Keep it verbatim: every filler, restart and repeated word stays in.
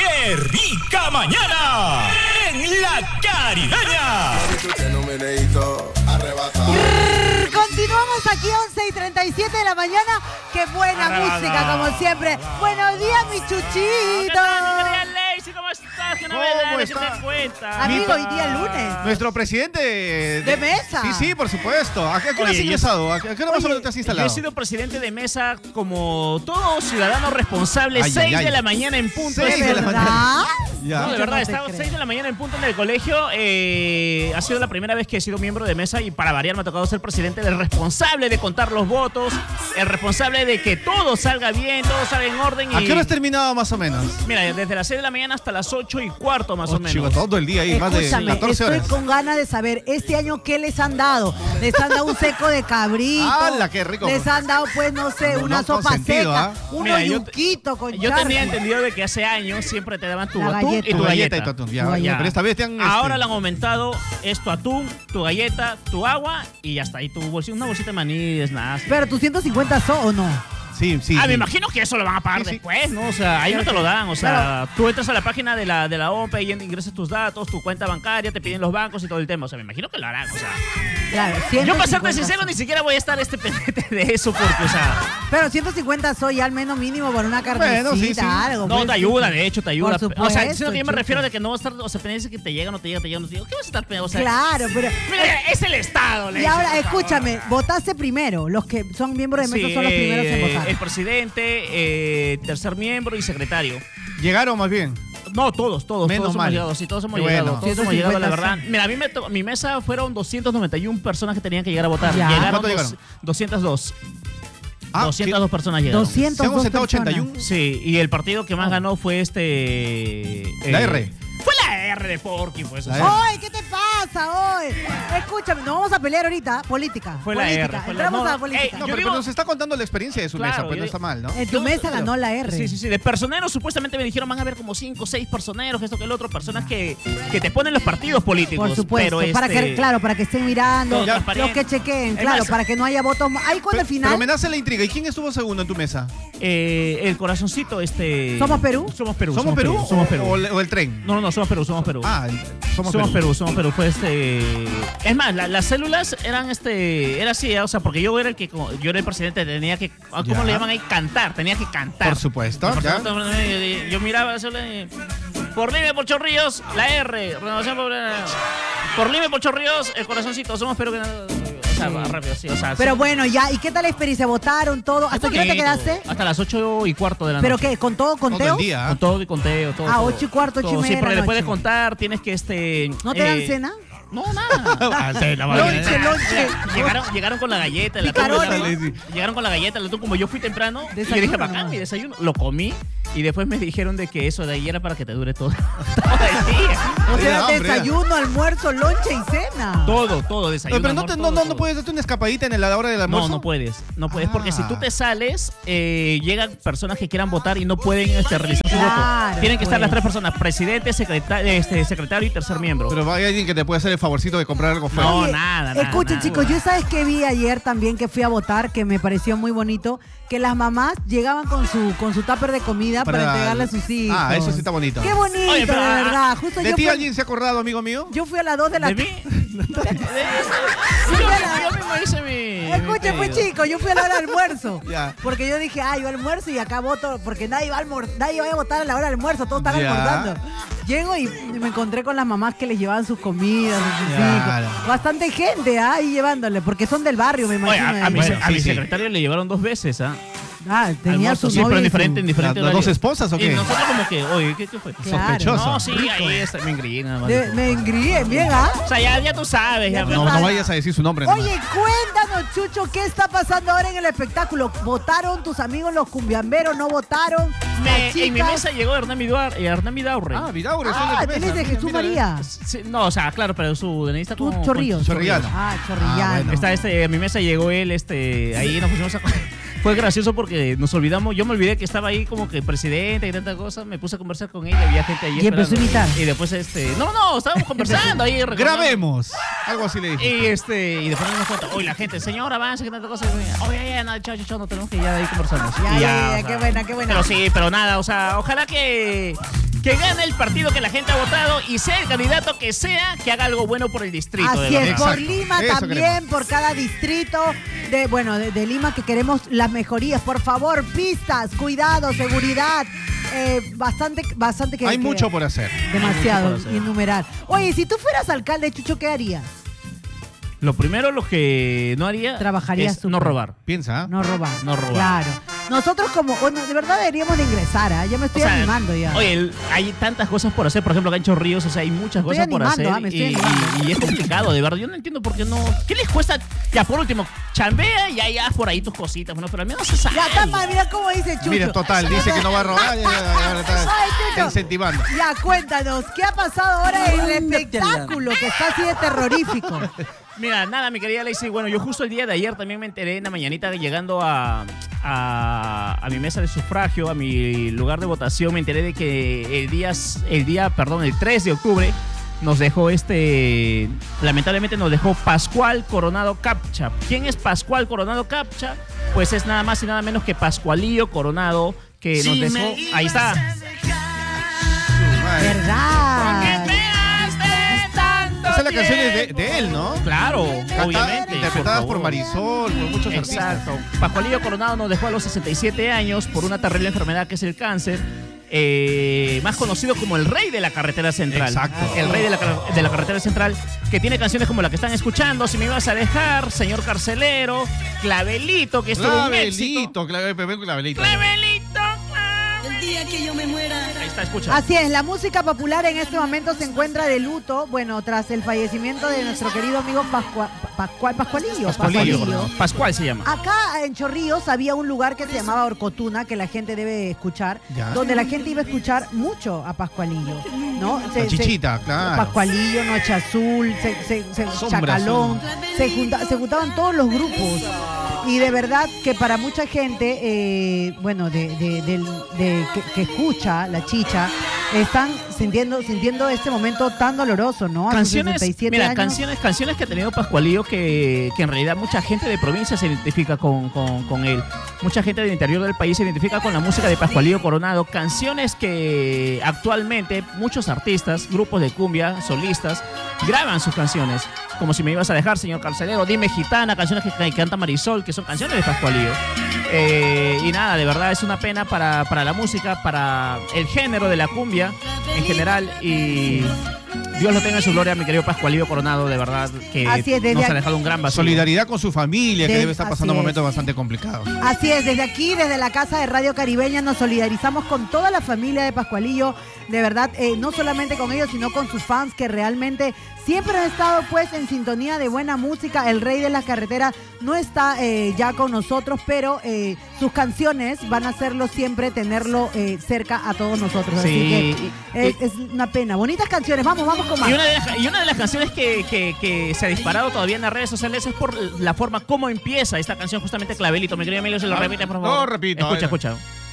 ¡Qué rica mañana! En La Caribeña. Continuamos aquí once y treinta y siete de la mañana. ¡Qué buena Arrebata. música, como siempre! Buenos días, mi chuchito. ¿Cómo estás? ¿Qué ¿Cómo novedades? ¿Qué está? te cuentas? Amigo, hoy día lunes. Nuestro presidente de, ¿De mesa? Sí, sí, por supuesto. ¿A qué, a qué hora has Oye, yo- ingresado? ¿A qué, a qué hora más o Oye, menos te has Yo instalado? he sido presidente de mesa como todo ciudadano responsable, Ay, seis ay, ay. de la mañana en punto. Seis ¿De de la verdad? mañana. Ya. No, de Yo verdad, no he te estado creo. seis de la mañana en punto en el colegio. Eh, ha sido la primera vez que he sido miembro de mesa y para variar me ha tocado ser presidente, el responsable de contar los votos, el responsable de que todo salga bien, todo salga en orden. ¿A y, qué hora has terminado más o menos? Mira, desde las seis de la mañana hasta las ocho y cuarto más o Oh, menos. chico, todo el día ahí, más de Escúchame, catorce estoy horas. con ganas de saber este año qué les han dado. Les han dado un seco de cabrito. ¡Hala, qué rico! Les han dado, pues, no sé, No, una no, sopa consentido, seca, ¿ah? unos Mira, yo- yuquitos con Yo charqui. tenía entendido de que hace años siempre te daban tu La atún galleta. y tu, Tu galleta. galleta y tu atún, ya, Tu ya. galleta. Pero esta vez te han... Ahora este, le han aumentado es tu atún, tu galleta, tu agua y ya está. Y tu bolsita, una bolsita de maní, es nada. Pero tus ciento cincuenta son o no. Sí, sí. Ah, sí. me imagino que eso lo van a pagar Sí, sí. después, ¿no? O sea, ahí no te lo dan. O sea, tú entras a la página de la, de la O P E y ingresas tus datos, tu cuenta bancaria, te piden los bancos y todo el tema. O sea, me imagino que lo harán. O sea, Claro, yo ciento para serte cincuenta sincero, son. ni siquiera voy a estar este pendiente de eso porque, o sea, Pero ciento cincuenta soy al menos mínimo por una carnecita, Bueno, sí, sí. algo. no pues. te ayuda, de hecho, te ayuda. Por O sea, supuesto, sino que yo me chico. refiero de que no vas a estar, o sea, pendiente que te llega, no te llega, te llega, no te llega. ¿Qué vas a estar pendiente? O sea, Claro, pero... mira, es el Estado, le Y dices, ahora, por favor. escúchame, votaste primero. Los que son miembros de mesa Sí, son los primeros en eh, votar. el presidente, eh, tercer miembro y secretario. Llegaron más bien. No, todos, todos, Menos todos mal. hemos llegado, sí, todos hemos Qué llegado, bueno. todos hemos llegado, la ciento cincuenta verdad. Mira, a mí me to- mi mesa fueron doscientas noventa y una personas que tenían que llegar a votar. Ya. Llegaron, ¿Cuánto dos- llegaron? doscientas dos. Ah, doscientas dos personas llegaron. doscientas Se han dos sentado personas. ochenta y uno. Sí, y el partido que más ganó fue este... La eh, R. Fue la R de Porky, pues. o La sea, R. ¡Oye, qué te pasa, oye! Escúchame, no vamos a pelear ahorita. Política. Fue la política. R, fue la- Entramos no, a la política. ey, No, Yo pero, digo- pero nos está contando la experiencia de su Claro, mesa, pero yo- no está mal, ¿no? En tu yo- mesa ganó la R. Sí, sí, sí. De personeros, supuestamente me dijeron van a haber como cinco o seis personeros, esto que el otro, personas que, que te ponen los partidos políticos. Por supuesto, pero para que, este, claro, para que estén mirando, Todo los transparente. que chequeen, Es claro, más- para que no haya votos. Ahí cuando Pero, al pero final me nace la intriga. ¿Y quién estuvo segundo en tu mesa? eh, el corazoncito, este. ¿Somos Perú? Somos Perú. ¿Somos Perú, Somos o, Perú. o el, o el tren? No, no, no, somos Perú, somos Perú. Ah, el- somos, somos Perú. Perú, somos Perú. Fue este. Es más, la- las células eran este. Era así, o sea, porque yo era el que. como- Yo era el presidente, tenía que. ¿Cómo Ya. le llaman ahí? Cantar. Tenía que cantar. Por supuesto, Por ya. supuesto, yo, yo miraba la célula y, por Lime, por Chorrillos, la R. Renovación Popular. Por Lime, por Chorrillos, el corazoncito. Somos Perú. Que no- o sea, va rápido, sí. O sea, Pero sí. bueno, ya, ¿y qué tal la experiencia? ¿Votaron todo? ¿Hasta qué hora te Bonito. quedaste? Hasta las ocho y cuarto de la noche. ¿Pero qué? ¿Con todo Todo conteo? el día. Con todo y conteo, todo. Ah, todo. ocho y cuarto, ocho y Todo. media Sí, de pero la después de noche. contar, tienes que este. ¿No te dan eh, cena? No, nada. Ah, sí, la Lonche, madre. lonche. Llegaron, llegaron con la galleta, el atún, Picarones. el atún. Llegaron con la galleta, el atún, como yo fui temprano, y yo Desayuno dije, bacán, nomás. mi desayuno. Lo comí y después me dijeron de que eso de ahí era para que te dure todo, todo el día. O Te sea, da hambre, desayuno, almuerzo, lonche y cena. Todo, todo, desayuno. Pero no, almuerzo, te- no, todo, no, todo. no puedes darte una escapadita en la hora del No, almuerzo. no puedes, no puedes, porque si Ah. tú te sales, eh, llegan personas que quieran votar y no pueden este, realizar su Claro, voto. Tienen que estar pues. las tres personas, presidente, secretario, este, secretario y tercer miembro. Pero hay alguien que te puede hacer el favorcito de comprar algo fuera. No, Oye, nada, nada, Escuchen, nada. chicos, yo sabes que vi ayer también que fui a votar, que me pareció muy bonito, que las mamás llegaban con su con su tupper de comida para, Para- entregarle a sus hijos. Ah, eso sí está bonito. Qué bonito, Oye, pero, de ah, verdad. Justo ¿De yo ti fui, alguien se ha acordado, amigo mío? yo fui a las dos de la ¿De mí? tarde. yo, yo mismo hice mi... Escuchen, mi pues pedido. chicos, yo fui a la hora del almuerzo. Ya. Porque yo dije, ah, yo almuerzo y acá voto, porque nadie va a, almor nadie va a votar a la hora del almuerzo, todos están Ya. almorzando. Llego y me encontré con las mamás que les llevaban sus comidas, sus Claro. hijos. Bastante gente ¿ah? ahí llevándole, porque son del barrio, me Oye, imagino. a, a mi, Bueno, a mi sí, sí. secretario le llevaron dos veces, ¿ah? Ah, tenía Almuerzo, su sí, novio pero en y su- diferente, en diferente ¿Las- las horario. dos esposas o qué? Y nosotros como que, oye, ¿qué, qué fue? Claro. Sospechoso. No, sí, ahí está, me engreí nada más. De- me engríe, bien, ¿ah? O sea, ya, ya tú sabes. Ya Ya, tú No, pero- no vayas a decir su nombre. nomás. Oye, cuéntanos, Chucho, ¿qué está pasando ahora en el espectáculo? ¿Votaron tus amigos los cumbiamberos? ¿No votaron? me- Las en mi chicas. mesa llegó Hernán Vidaurre. Hernán Vidaurre. Ah, Vidaurre, son Ah, de tu tenés mesa. de Mira, Jesús mira. María. Sí, no, o sea, claro, pero su D N I está Tú, con... Chorrillos. Chorrillano. Ah, Chorrillano. Ah, bueno. Está este, a mi mesa llegó él, este, ahí nos pusimos a... Fue gracioso porque nos olvidamos, yo me olvidé que estaba ahí como que presidente y tanta cosa, me puse a conversar con él, había gente allí Y empezó a esperando. imitar. Y después este, no, no, estábamos conversando ahí. recordando. Grabemos. Algo así le dije. Y este, y después nos dimos cuenta, oye, la gente, señor, avance, que tanta cosa. Oye, ya, nada, chao, chao, chao, no tenemos que ya de ahí conversamos. Ya, Y ya, ya, o qué sea, buena, qué buena. Pero sí, pero nada, o sea, ojalá que, que gane el partido que la gente ha votado y sea el candidato que sea, que haga algo bueno por el distrito. Así de es, verdad. por Exacto. Lima Eso también, queremos. por cada distrito de, bueno, de, de Lima que queremos las mejorías. Por favor, pistas, cuidado, seguridad. Eh, bastante, bastante que... Hay que- mucho por hacer. Demasiado, Hay mucho por hacer. enumerar. Oye, si tú fueras alcalde, Chucho, ¿qué harías? Lo primero, lo que no haría Trabajaría es súper. no robar. Piensa. ¿ah? No robar. No robar. Claro. Nosotros como, bueno, de verdad deberíamos de ingresar, ¿ah? Ya me estoy O sea, animando ya. Oye, el- hay tantas cosas por hacer. Por ejemplo, acá en Chorrillos, o sea, hay muchas Estoy cosas por animando, hacer. ah, me estoy y, animando. y- y es complicado, de verdad. Yo no entiendo por qué no. ¿Qué les cuesta? Ya, por último, chambea y ahí haz por ahí tus cositas. Bueno, pero al menos se sabe. Ya, tapa, mira cómo dice Chucho. Mira, total, dice que no va a robar. Ya, ya, ya, ya, está, Ay, Chucho. está incentivando. Ya, cuéntanos, ¿qué ha pasado ahora en el espectáculo que está así de terrorífico? Mira, nada, mi querida Lacey. Bueno, yo justo el día de ayer también me enteré en la mañanita llegando a, a, a mi mesa de sufragio, a mi lugar de votación, me enteré de que el día, el día, perdón, el tres de octubre nos dejó este, lamentablemente nos dejó Pascual Coronado Capcha. ¿Quién es Pascual Coronado Capcha? Pues es nada más y nada menos que Pascualillo Coronado, que nos dejó, ahí está. Madre. ¿Verdad? Esa es la canción de, de él, ¿no? Claro, Cantada- obviamente. interpretadas por, favor. Marisol, por muchos Exacto. artistas. Pascualillo Coronado nos dejó a los sesenta y siete años por una terrible enfermedad que es el cáncer. Eh, más conocido como el rey de la carretera central. Exacto. El rey de la, car- de la carretera central, que tiene canciones como la que están escuchando, Si me ibas a dejar, Señor Carcelero, Clavelito, que estuvo un éxito. Clavelito, clavelito, clavelito. Clavelito, clavelito. El día que yo me muera. Ahí está, escucha. Así es, la música popular en este momento se encuentra de luto, bueno, tras el fallecimiento de nuestro querido amigo Pascua- Pascual, Pascualillo. Pascualillo. Pascualillo. Pascual se llama. Acá en Chorrillos había un lugar que se llamaba Orcotuna, que la gente debe escuchar, Ya. donde la gente iba a escuchar mucho a Pascualillo, ¿no? Se- La se- chichita, claro. Pascualillo, Noche Azul, se, se- se- Sombra Chacalón, se, junta- se juntaban todos los grupos. Y de verdad que para mucha gente, eh, bueno, de, de- del- de- que, que escucha la chicha, están sintiendo, sintiendo este momento tan doloroso, ¿no? A sus Canciones, sesenta y siete mira, años. canciones, canciones que ha tenido Pascualillo que, que en realidad mucha gente de provincia se identifica con, con, con él. Mucha gente del interior del país se identifica con la música de Pascualillo Coronado. Canciones que actualmente muchos artistas, grupos de cumbia, solistas, graban sus canciones. Como Si me ibas a dejar, Señor Carcelero, Dime Gitana, canciones que, que canta Marisol, que son canciones de Pascualillo. Eh, y nada, de verdad es una pena para, para la música, para el género de la cumbia en general. Y Dios lo tenga en su gloria, mi querido Pascualillo Coronado, de verdad que Así es, desde nos ha aquí- dejado un gran vacío. Solidaridad con su familia, que De- debe estar pasando así es. momentos bastante complicados. Así es, desde aquí, desde la Casa de Radio Caribeña, nos solidarizamos con toda la familia de Pascualillo, de verdad, eh, no solamente con ellos, sino con sus fans que realmente siempre han estado pues en sintonía de buena música. El rey de las carreteras no está eh, ya con nosotros, pero eh, sus canciones van a hacerlo siempre, tenerlo eh, cerca a todos nosotros. Sí, Así y- que es, es una pena. Bonitas canciones, vamos, vamos con más. Y una, de las, y una de las canciones que, que- que se ha disparado todavía en las redes sociales es por la forma como empieza esta canción, justamente Clavelito. Mi querido Emilio, se lo repite, por favor. No, repito, Escucha, a ver. escucha.